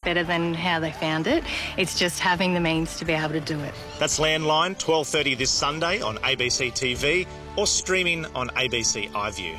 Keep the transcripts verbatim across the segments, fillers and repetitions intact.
better than how they found it. It's just having the means to be able to do it. That's Landline, twelve thirty this Sunday on A B C T V or streaming on A B C iView.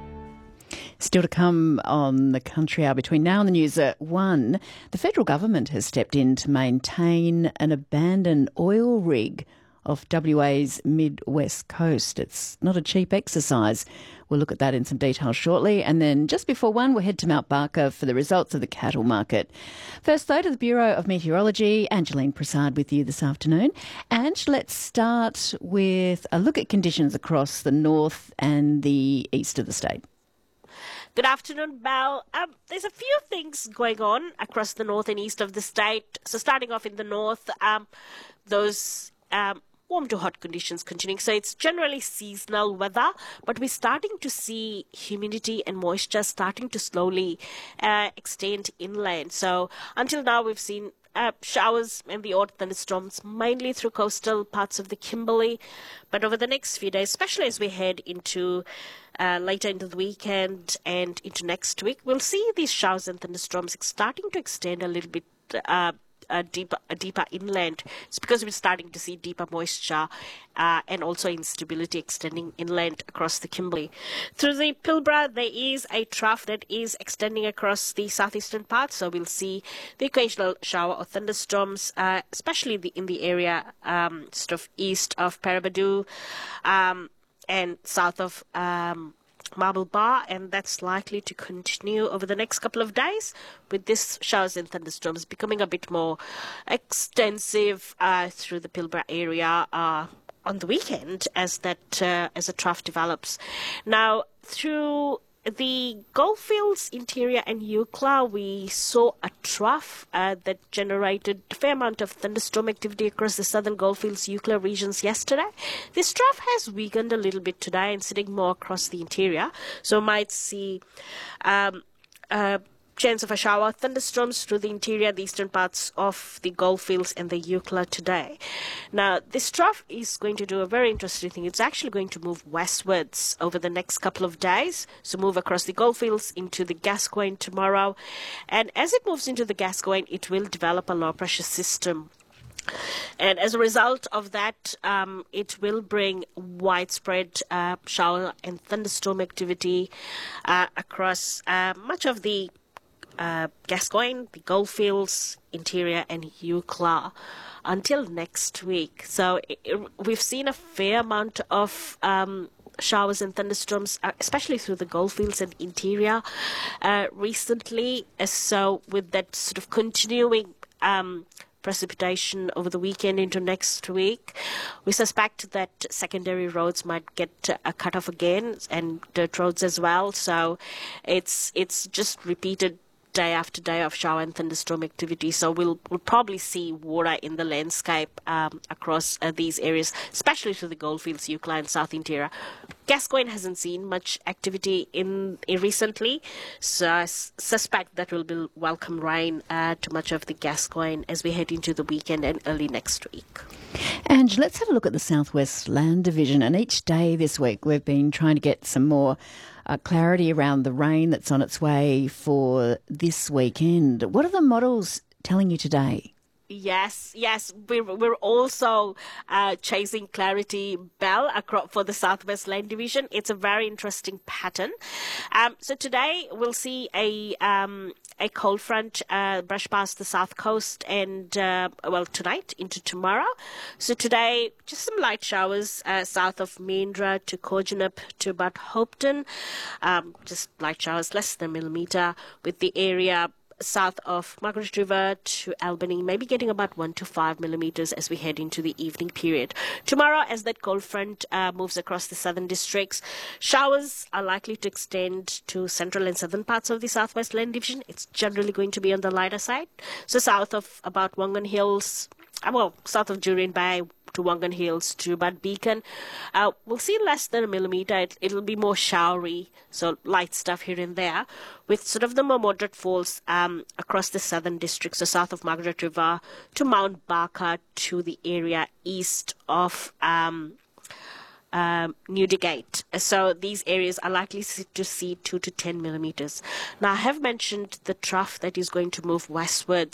Still to come on the Country Hour between now and the news at one. The federal government has stepped in to maintain an abandoned oil rig off W A's mid-west coast. It's not a cheap exercise. We'll look at that in some detail shortly. And then just before one, we'll head to Mount Barker for the results of the cattle market. First, though, to the Bureau of Meteorology. Angeline Prasad with you this afternoon. Ange, let's start with a look at conditions across the north and the east of the state. Good afternoon, Belle. Um, there's a few things going on across the north and east of the state. So starting off in the north, um, those um, warm to hot conditions continuing. So it's generally seasonal weather, but we're starting to see humidity and moisture starting to slowly uh, extend inland. So until now, we've seen Uh, showers and the odd thunderstorms, mainly through coastal parts of the Kimberley. But over the next few days, especially as we head into uh, later into the weekend and into next week, we'll see these showers and thunderstorms starting to extend a little bit uh, uh, deeper, uh, deeper inland. It's because we're starting to see deeper moisture uh, and also instability extending inland across the Kimberley. Through the Pilbara, there is a trough that is extending across the southeastern parts, so we'll see the occasional shower or thunderstorms, uh, especially the, in the area um, sort of east of Paraburdoo um, and south of um, Marble Bar, and that's likely to continue over the next couple of days, with this showers and thunderstorms becoming a bit more extensive uh, through the Pilbara area uh, on the weekend as that uh, as a trough develops. Now, through the Goldfields, Interior and Eucla, we saw a trough uh, that generated a fair amount of thunderstorm activity across the southern Goldfields, Eucla regions yesterday. This trough has weakened a little bit today and sitting more across the interior. So might see um, uh, chance of a shower, thunderstorms through the interior, the eastern parts of the Goldfields and the Eucla today. Now, this trough is going to do a very interesting thing. It's actually going to move westwards over the next couple of days. So move across the Goldfields into the Gascoyne tomorrow. And as it moves into the Gascoyne, it will develop a low pressure system. And as a result of that, um, it will bring widespread uh, shower and thunderstorm activity uh, across uh, much of the Uh, Gascoyne, the Goldfields, Interior and Eucla until next week. So it, it, we've seen a fair amount of um, showers and thunderstorms, uh, especially through the Goldfields and Interior uh, recently. So with that sort of continuing um, precipitation over the weekend into next week, we suspect that secondary roads might get a cut off again, and dirt roads as well. So it's it's just repeated day after day of shower and thunderstorm activity. So we'll, we'll probably see water in the landscape um, across uh, these areas, especially through the Goldfields, Eucla and South Interior. Gascoyne hasn't seen much activity in, in recently, so I s- suspect that will be welcome rain uh, to much of the Gascoyne as we head into the weekend and early next week. Ange, let's have a look at the Southwest Land Division. And each day this week we've been trying to get some more Uh, clarity around the rain that's on its way for this weekend. What are the models telling you today? Yes, yes, we're, we're also uh, chasing clarity, Bell, across, for the Southwest Land Division. It's a very interesting pattern. Um, so today we'll see a um, a cold front uh, brush past the south coast and, uh, well, tonight into tomorrow. So today, just some light showers uh, south of Meandra to Kojonup to about Hopeton. Um, just light showers, less than a millimetre, with the area south of Margaret River to Albany, maybe getting about one to five millimetres as we head into the evening period. Tomorrow, as that cold front uh, moves across the southern districts, showers are likely to extend to central and southern parts of the Southwest Land Division. It's generally going to be on the lighter side. So south of about Wangan Hills, well, south of Jurien Bay to Wangan Hills to about Beacon, uh, we'll see less than a millimetre. It, it'll be more showery, so light stuff here and there, with sort of the more moderate falls um, across the southern districts, so south of Margaret River to Mount Barker to the area east of um, Um, Newdigate. So these areas are likely to see two to ten millimetres. Now, I have mentioned the trough that is going to move westwards